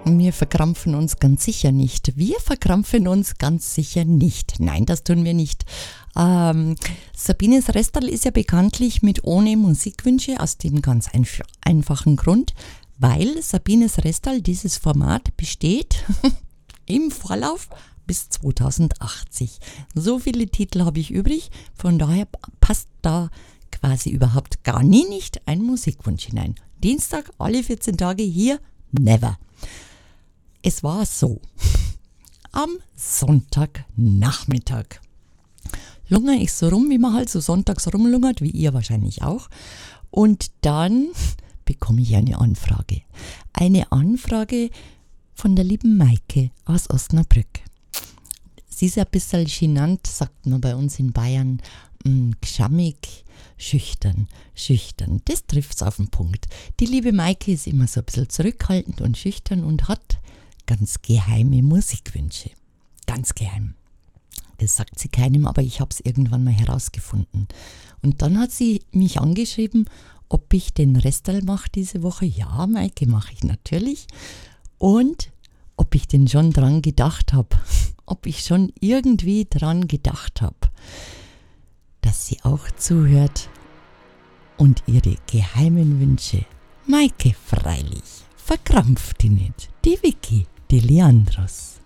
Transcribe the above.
Wir verkrampfen uns ganz sicher nicht. Wir verkrampfen uns ganz sicher nicht. Nein, das tun wir nicht. Sabines Restal ist ja bekanntlich mit ohne Musikwünsche aus dem ganz einfachen Grund, weil Sabines Restal, dieses Format, besteht im Vorlauf bis 2080. So viele Titel habe ich übrig, von daher passt da quasi überhaupt gar nie nicht ein Musikwunsch hinein. Dienstag, alle 14 Tage hier, never. Es war so, am Sonntagnachmittag lungere ich so rum, wie man halt so sonntags rumlungert, wie ihr wahrscheinlich auch. Und dann bekomme ich eine Anfrage. Eine Anfrage von der lieben Maike aus Osnabrück. Sie ist ein bisschen genannt, sagt man bei uns in Bayern, geschammig, schüchtern. Das trifft es auf den Punkt. Die liebe Maike ist immer so ein bisschen zurückhaltend und schüchtern und hat ganz geheime Musikwünsche. Ganz geheim. Das sagt sie keinem, aber ich habe es irgendwann mal herausgefunden. Und dann hat sie mich angeschrieben, ob ich den Restal mache diese Woche. Ja, Maike, mache ich natürlich. Und ob ich denn schon dran gedacht habe. Ob ich schon irgendwie dran gedacht habe, dass sie auch zuhört und ihre geheimen Wünsche. Maike, freilich, verkrampft die nicht. Die Vicky, die Leandros.